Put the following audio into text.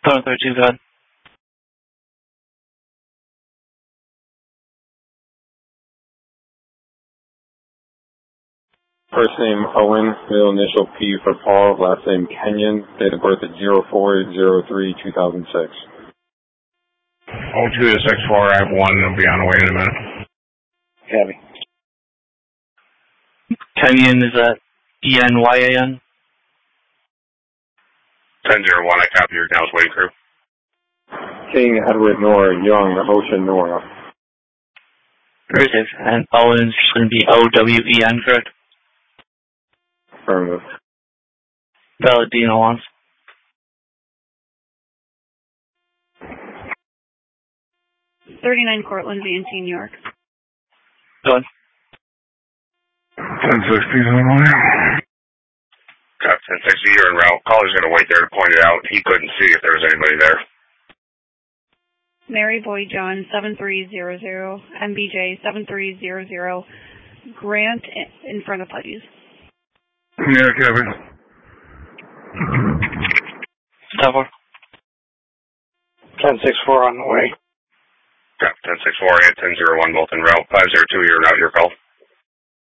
732, go ahead. First name Owen, middle initial P for Paul, last name Kenyon, date of birth at 04/03/2006. Oh, 2 to 6-4, I have one, I'll be on the way in a minute. Heavy. Kenyon, is that E-N-Y-A-N? 10-01, I copy your Dallas waiting crew. King Edward Nora, Young, Ocean Nora. Very safe. And Owen's just going to be O-W-E-N, correct? Affirmative. Valid Dino wants. .39 Cortland, VNC, New York. Go ahead. 1060 on the line. Got 1060, you're en route. Caller's going to wait there to point it out. He couldn't see if there was anybody there. Mary Boy John 7300, MBJ 7300, Grant in front of Pudgy's. Yeah, Kevin. Stop for. 1064 on the way. Got 1064 and 1001, both en route. 502, you're en route, your call.